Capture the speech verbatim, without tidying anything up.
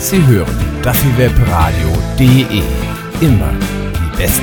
Sie hören duffy web radio punkt de. Immer die besten